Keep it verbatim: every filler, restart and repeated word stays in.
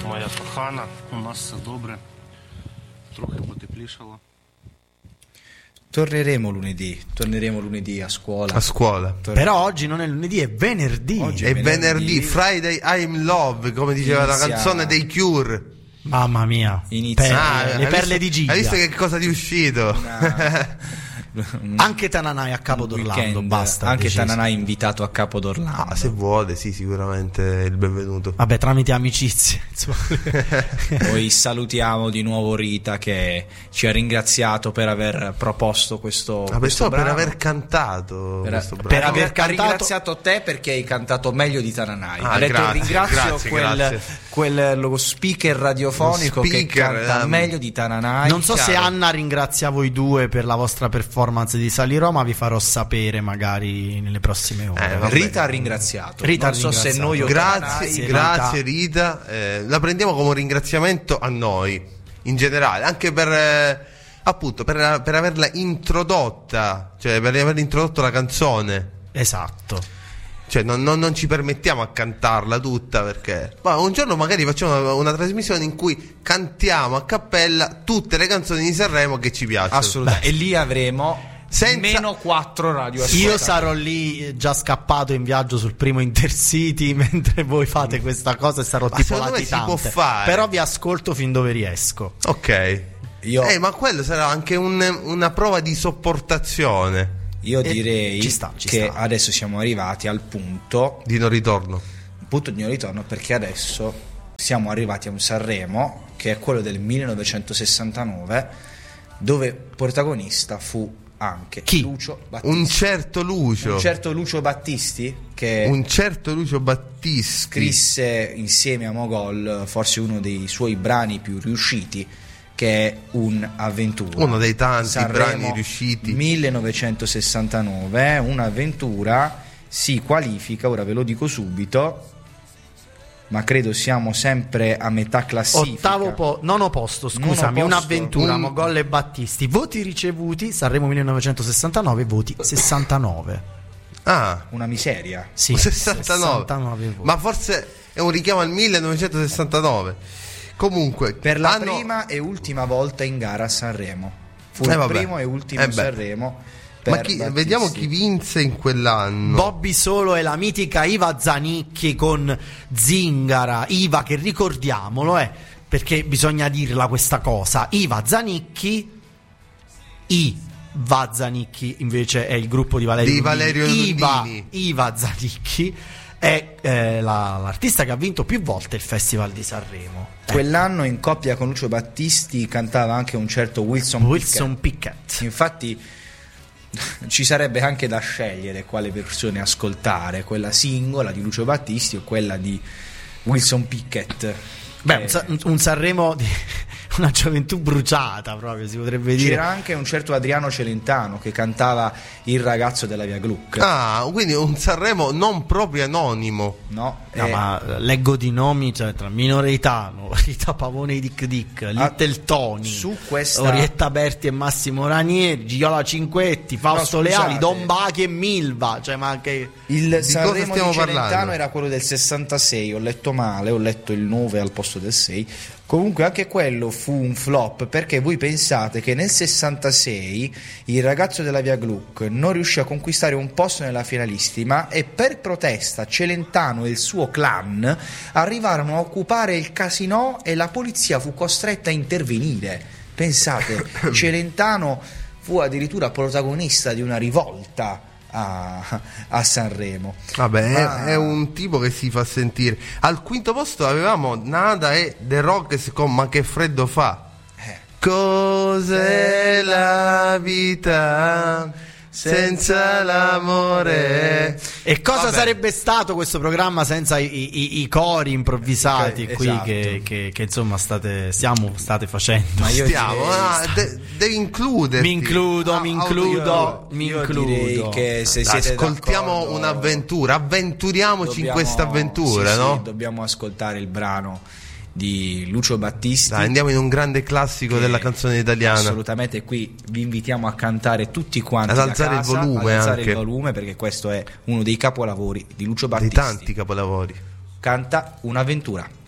моя кохана, у нас все добре, трохи потеплішало. Torneremo lunedì, torneremo lunedì a scuola. A scuola. Torne- Però oggi non è lunedì, è venerdì. Oggi È venerdì. venerdì, Friday I'm in love, come diceva Inizia- la canzone dei Cure. Mamma mia. Inizia- Per- Ah, le hai perle visto- di Giga. Hai visto che cosa ti è uscito? Una- Anche Tananai a Capo un d'Orlando, weekend. basta. Anche deciso. Tananai invitato a Capo d'Orlando. Ah, se vuole, sì, sicuramente è il benvenuto. Vabbè, tramite amicizie, insomma. Poi salutiamo di nuovo Rita che ci ha ringraziato per aver proposto questo, Ah, questo pensavo per brano. aver cantato Per, questo brano. per aver Ha cantato- ringraziato te perché hai cantato meglio di Tananai. Ah, ha detto grazie, ringrazio grazie, quel, grazie. quel lo speaker radiofonico Lo che speaker, canta ehm, meglio di Tananai. Non so se chiaro. Anna ringrazia voi due per la vostra performance di Salirò, ma vi farò sapere magari nelle prossime ore. Eh, vabbè. Rita ha ringraziato. Rita non ha so se ringraziato. noi o Grazie, Tananai- Sì, grazie Rita. Eh, la prendiamo come un ringraziamento a noi, in generale, anche per eh, appunto per, per averla introdotta, cioè per aver introdotto la canzone. Esatto. Cioè non, non- non ci permettiamo a cantarla tutta perché ma un giorno magari facciamo una, una trasmissione in cui cantiamo a cappella tutte le canzoni di Sanremo che ci piacciono. Assolutamente. E lì avremo Senza- meno quattro radio. Io sarò lì eh, già scappato in viaggio sul primo Intercity mentre voi fate questa cosa e sarò Ma tipo secondo me si latitante. può fare. Però vi ascolto fin dove riesco. Ok. Io- Eh, ma quello sarà anche un- una prova di sopportazione, Io E direi ci sta, ci che sta. adesso siamo arrivati al punto di non ritorno. punto di non ritorno, perché adesso siamo arrivati a un Sanremo che è quello del millenovecentosessantanove, dove protagonista fu anche Chi? Lucio Battisti. Un certo Lucio. Un certo Lucio Battisti che Un certo Lucio Battisti. scrisse insieme a Mogol forse uno dei suoi brani più riusciti, che è Un'avventura. Uno dei tanti Sanremo brani riusciti. millenovecentosessantanove, Un'avventura si qualifica, ora ve lo dico subito, ma credo siamo sempre a metà classifica. Ottavo po- nono posto, scusami, Nono posto. un'avventura, Un- Mogol e Battisti. Voti ricevuti, Sanremo millenovecentosessantanove, voti sessantanove. Ah, Una miseria. Sì, sessantanove. sessantanove voti. Ma forse è un richiamo al millenovecentosessantanove. Comunque, Per la hanno- prima e ultima volta in gara a Sanremo. Fu Eh, il vabbè. primo e ultimo Eh, beh. Sanremo. Ma per chi- Battisti. vediamo chi vinse in quell'anno. Bobby Solo e la mitica Iva Zanicchi con Zingara. Iva, che ricordiamolo, eh, perché bisogna dirla questa cosa. Iva Zanicchi, Iva Zanicchi invece è il gruppo di Valerio Di Lundini. Valerio Iva, Lundini. Iva Zanicchi è eh, la- l'artista che ha vinto più volte il Festival di Sanremo. Eh, Quell'anno in coppia con Lucio Battisti cantava anche un certo Wilson, Wilson Pickett. Pickett. Infatti ci sarebbe anche da scegliere quale versione ascoltare, quella singola di Lucio Battisti o quella di Wilson Pickett. Beh, Eh, un, Sa- un Sanremo di una gioventù bruciata, proprio si potrebbe dire. c'era anche un certo Adriano Celentano che cantava Il ragazzo della via Gluck. Ah, quindi un Sanremo non proprio anonimo. No, No, Eh, ma leggo di nomi, cioè tra Minoritano, Rita Pavone e Dick Dick, Little Tony, su questa- Orietta Berti e Massimo Ranieri, Giola Cinquetti, Fausto No, scusate. Leali, Don Bachi e Milva, cioè ma anche il cosa Sanremo stiamo di Celentano parlando? era quello del sessantasei, ho letto male, ho letto il nove al posto del sei. Comunque anche quello fu un flop, perché voi pensate che nel sessantasei il ragazzo della via Gluck non riuscì a conquistare un posto nella finalistica e per protesta Celentano e il suo clan arrivarono a occupare il casinò e la polizia fu costretta a intervenire. Pensate, Celentano fu addirittura protagonista di una rivolta a, a Sanremo. Vabbè, Ma- è, è un tipo che si fa sentire. Al quinto posto avevamo Nada e The Rockets con Ma che freddo fa. Eh. Cos'è la vita senza l'amore? E cosa Vabbè. sarebbe stato questo programma senza i, i- i cori improvvisati Ok, qui esatto. che, che- che, insomma state, stiamo, state facendo? Ma io Stiamo, direi- ah, de- devi includerti. Mi includo, Ah, mi auto- includo, mi io includo. direi che se Dai, siete ascoltiamo d'accordo, un'avventura, avventuriamoci in dobbiamo- questa avventura, sì, sì, no? dobbiamo ascoltare il brano di Lucio Battisti. Dai, andiamo in un grande classico che della canzone italiana. Assolutamente, qui vi invitiamo a cantare tutti quanti Ad da alzare il casa, volume ad alzare anche. il volume, perché questo è uno dei capolavori di Lucio Dei Battisti. tanti capolavori. Canta Un'avventura.